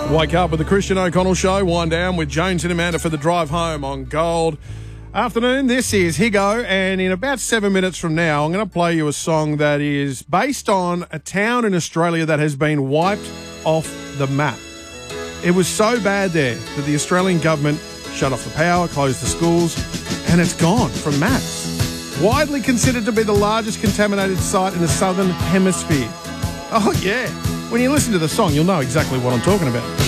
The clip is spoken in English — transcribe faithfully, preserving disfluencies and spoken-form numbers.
Wake up with the Christian O'Connell Show. Wind down with Jones and Amanda for the drive home on Gold Afternoon. This is Higo, and in about seven minutes from now, I'm going to play you a song that is based on a town in Australia that has been wiped off the map. It was so bad there that the Australian government shut off the power, closed the schools, and it's gone from maps. Widely considered to be the largest contaminated site in the southern hemisphere. Oh, yeah. When you listen to the song, you'll know exactly what I'm talking about.